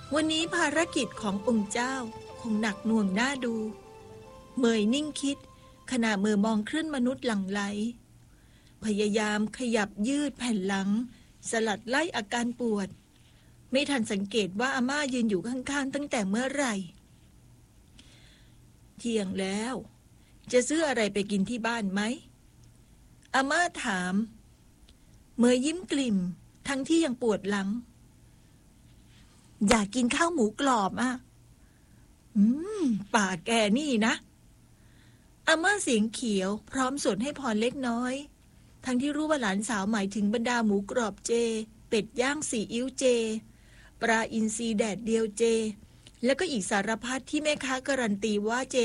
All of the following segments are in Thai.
วันนี้ภารกิจขององค์เจ้าคงหนักหน่วงน่าดูเมยนิ่งคิดขณะมือมองคลื่นมนุษย์หลั่งไหลพยายามขยับยืดแผ่นหลังสลัดไล่อาการปวดไม่ทันสังเกตว่าอาม่ายืนอยู่ข้างๆตั้งแต่เมื่อไหร่เที่ยงแล้วจะซื้ออะไรไปกินที่บ้านไหมอาม่าถามเมยยิ้มกลิ่มทั้งที่ยังปวดหลังอยากกินข้าวหมูกรอบอ่ะป่าแกนี่นะอาม่าเสียงเขียวพร้อมสวดให้พรเล็กน้อยทั้งที่รู้ว่าหลานสาวหมายถึงบรรดาหมูกรอบเจเป็ดย่างซีอิ๊วเจปลาอินทรีแดดเดียวเจแล้วก็อีกสารพัดที่แม่ค้าการันตีว่าเจ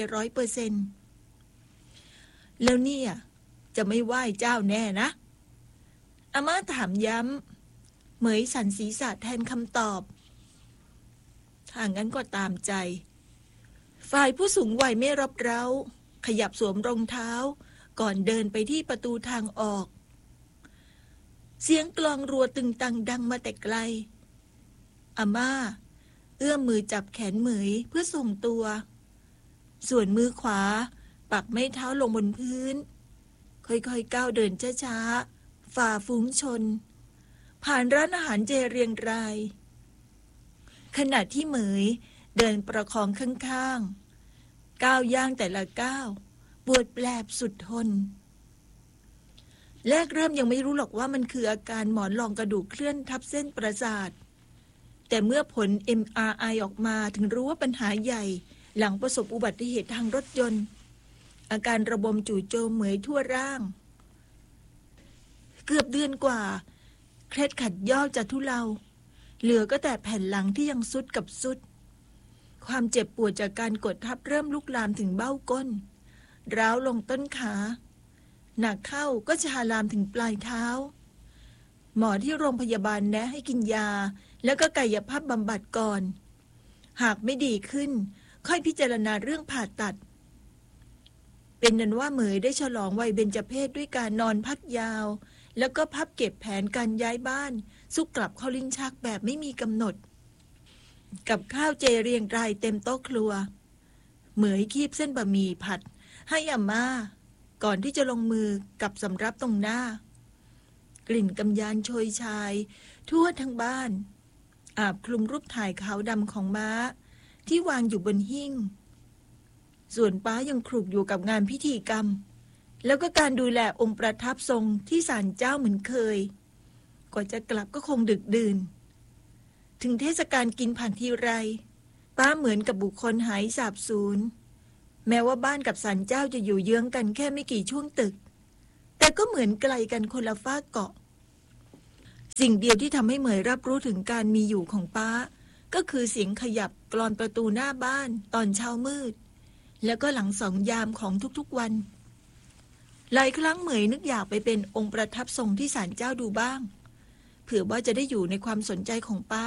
100%แล้วเนี่ยจะไม่ไหว้เจ้าแน่นะอาม่าถามย้ำเหมยสันศีรษะแทนคำตอบถ้างั้นก็ตามใจฝ่ายผู้สูงวัยไม่รบเร้าขยับสวมรองเท้าก่อนเดินไปที่ประตูทางออกเสียงกลองรัวตึงตังดังมาแต่ไกลอาม่าเอื้อมมือจับแขนเหมยเพื่อส่งตัวส่วนมือขวาปักไม้เท้าลงบนพื้นค่อยๆก้าวเดินช้าๆฝ่าฝูงชนผ่านร้านอาหารเจเรียงรายขณะที่เหมยเดินประคองข้างๆก้าวย่างแต่ละก้าวปวดแปลบสุดทนแรกเริ่มยังไม่รู้หรอกว่ามันคืออาการหมอนรองกระดูกเคลื่อนทับเส้นประสาทแต่เมื่อผล MRI ออกมาถึงรู้ว่าปัญหาใหญ่หลังประสบอุบัติเหตุทางรถยนต์อาการระบมจู่โจมเหมยทั่วร่างเกือบเดือนกว่าเคล็ดขัดยอกจะทุเลาเหลือก็แต่แผ่นหลังที่ยังทรุดกับทรุดความเจ็บปวดจากการกดทับเริ่มลุกลามถึงเบ้าก้นร้าวลงต้นขาหนักเข้าก็ชาลามถึงปลายเท้าหมอที่โรงพยาบาลแนะให้กินยาแล้วก็กายภาพบำบัดก่อนหากไม่ดีขึ้นค่อยพิจารณาเรื่องผ่าตัดเป็นนั้นว่าเหมยได้ฉลองวัยเบญจเพสด้วยการนอนพักยาวแล้วก็พับเก็บแผนการย้ายบ้านซุกกลับเข้าลิ้นชักแบบไม่มีกำหนดกับข้าวเจเรียงรายเต็มโต๊ะครัวเหมยคีบเส้นบะหมี่ผัดให้อาม่าก่อนที่จะลงมือกับสำรับตรงหน้ากลิ่นกำยานโชยชายทั่วทั้งบ้านอาบคลุมรูปถ่ายขาวดำของม้าที่วางอยู่บนหิ้งส่วนป้ายังคลุกอยู่กับงานพิธีกรรมแล้วก็การดูแลองค์ประทับทรงที่ศาลเจ้าเหมือนเคยกว่าจะกลับก็คงดึกดื่นถึงเทศกาลกินผ่านทีไรป้าเหมือนกับบุคคลหายสาบสูญแม้ว่าบ้านกับศาลเจ้าจะอยู่เยื้องกันแค่ไม่กี่ช่วงตึกแต่ก็เหมือนไกลกันคนละฟากเกาะสิ่งเดียวที่ทำให้เหมยรับรู้ถึงการมีอยู่ของป้าก็คือเสียงขยับกลอนประตูหน้าบ้านตอนเช้ามืดแล้วก็หลังสองยามของทุกๆวันหลายครั้งเหมยนึกอยากไปเป็นองค์ประทับทรงที่ศาลเจ้าดูบ้างเผื่อว่าจะได้อยู่ในความสนใจของป้า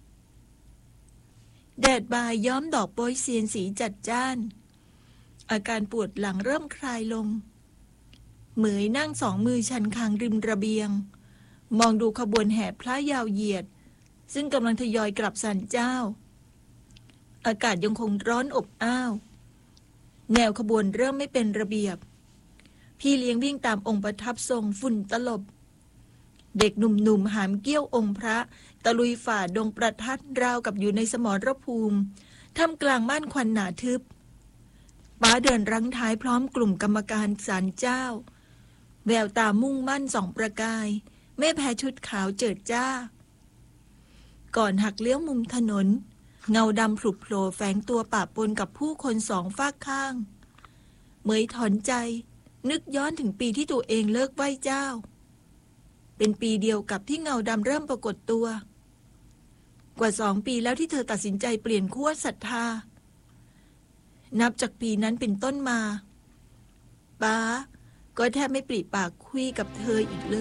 แดดบ่ายย้อมดอกโปยเซียนสีจัดจ้านอาการปวดหลังเริ่มคลายลงเหมยนั่งสองมือชันคางริมระเบียงมองดูขบวนแห่พระยาวเหยียดซึ่งกำลังทยอยกลับศาลเจ้าอากาศยังคงร้อนอบอ้าวแนวขบวนเริ่มไม่เป็นระเบียบพี่เลี้ยงวิ่งตามองค์ประทับทรงฝุ่นตลบเด็กหนุ่มๆหามเกี้ยวองค์พระตะลุยฝ่าดงประทัดราวกับอยู่ในสมรภูมิท่ามกลางม่านควันหนาทึบป้าเดินรั้งท้ายพร้อมกลุ่มกรรมการศาลเจ้าแววตามุ่งมั่นส่องประกายไม่แพ้ชุดขาวเจิดจ้าก่อนหักเลี้ยวมุมถนนเงาดำผุโผล่แฝงตัวปะปนกับผู้คนสองฝากข้างเหมยถอนใจนึกย้อนถึงปีที่ตัวเองเลิกไหว้เจ้าเป็นปีเดียวกับที่เงาดำเริ่มปรากฏตัวกว่า2 ปีแล้วที่เธอตัดสินใจเปลี่ยนขั้วศรัทธานับจากปีนั้นเป็นต้นมาป้าก็แทบไม่ปริปากคุยกับเธออีกเล